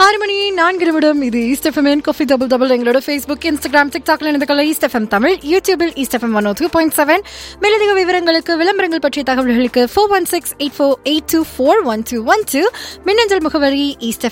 6:04 இது east FM coffee double double. எங்களோட Facebook, Instagram, டிக்டாக்ல இணைந்துக்கொள்ள ஈஸ்ட் எஃப்எம் தமிழ், யூடியூபில் ஈஸ்ட் எஃப்எம் 102.7. மேலதிக விவரங்களுக்கு, விளம்பரங்கள் பற்றிய தகவல்களுக்கு 416848241212. மின்னஞ்சல் முகவரி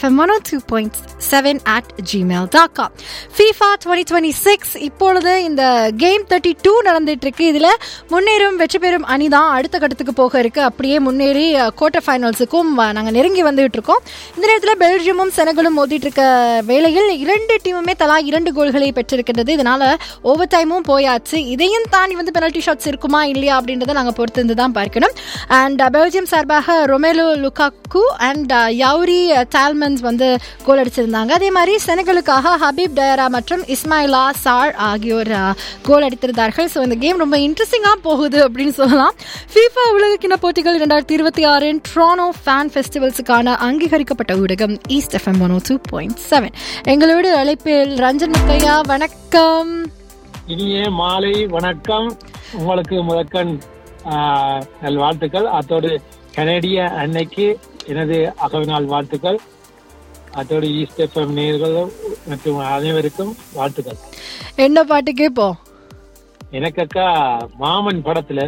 eastfm102.7@gmail.com. FIFA 2026 இப்பொழுது இந்த கேம் 32 நடந்துட்டு இருக்கு. இதுல முன்னேறும் வெற்றி பெறும் அணிதான் அடுத்த கட்டத்துக்கு போக இருக்கு. அப்படியே முன்னேறி குவார்டர் ஃபைனல்ஸுக்கும் நாங்க நெருங்கி வந்துட்டு இருக்கோம். இந்த நேரத்தில் பெல்ஜியமும் செனகலும் மோதிட்டு இருக்க வேளையில் இரண்டு டீமுமே தலா 2 கோல்களை பெற்றிருக்கின்றது. இதனால ஓவர் டைமும் போயாச்சு. இதையும் தாண்டி பெனல்டி ஷாட்ஸ் இருக்குமா இல்லையா அப்படின்றத நாங்கள் பொறுத்திருந்து தான் பார்க்கணும். அண்ட் பெல்ஜியம் சார்பாக ரொமேலோ லுகாக்கு அண்ட் யௌரி டால்மன்ஸ் கோல் அடிச்சிருந்தாங்க. அதே மாதிரி செனகலுக்காக ஹபீப் டயரா மற்றும் இஸ்மாயிலா சார் ஆகியோர் கோல் அடித்திருந்தார்கள். ஸோ இந்த கேம் ரொம்ப இன்ட்ரெஸ்டிங்காக போகுது அப்படின்னு சொல்லலாம். FIFA உலகக்கிண போட்டிகள் 2026 டொராண்டோ ஃபேன் ஃபெஸ்டிவல்ஸுக்கான அங்கீகரிக்கப்பட்ட ஊடகம் ஈஸ்ட் எஃப்எம் 102.7. எங்களோட அழைப்பில் ரஞ்சன் முத்தையா, வணக்கம். இனிய மாலை வணக்கம். உங்களுக்கு முதற்கண் நல்வாழ்த்துக்கள். அத்தோடு கனடிய அன்னைக்கு எனது அகவினால் வாழ்த்துக்கள். அத்தோடு ஈஸ்ட் எஃப்எம் நேயர்கள் மற்றும் அனைவருக்கும் வாழ்த்துக்கள். என்ன பாட்டு கேட்போம்? எனக்கு அக்கா மாமன் படத்துல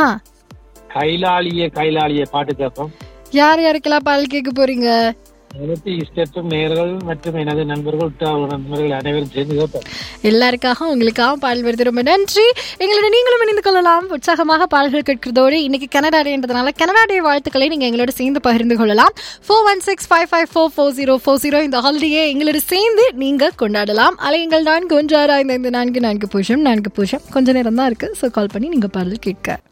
கைலாளிய பாட்டு கேட்போம். யார் யாருக்கெல்லாம் பாடல் கேட்க போறீங்க? எனக்கு ஈஸ்ட் எஃப்எம் நேயர்கள் மற்றும் எனது நண்பர்கள் அனைவரும் சேர்ந்து கேட்போம். எல்லாருக்காக உங்களுக்காக பாடல் வருது. ரொம்ப நன்றி. எங்களோட நீங்களும் இணைந்து கொள்ளலாம். உற்சாகமாக பாடல்கள் கேட்கிறதோடு இன்னைக்கு கனடா டேன்றதுனால கனடா டே வாழ்த்துக்களை நீங்க எங்களோட சேர்ந்து பகிர்ந்து கொள்ளலாம். 4165544040 இந்த ஹாலிடே எங்களோட சேர்ந்து நீங்க கொண்டாடலாம். அலையுங்கள் 4165544040. கொஞ்ச நேரம் தான் இருக்கு. ஸோ கால் பண்ணி நீங்க பாடல் கேட்க.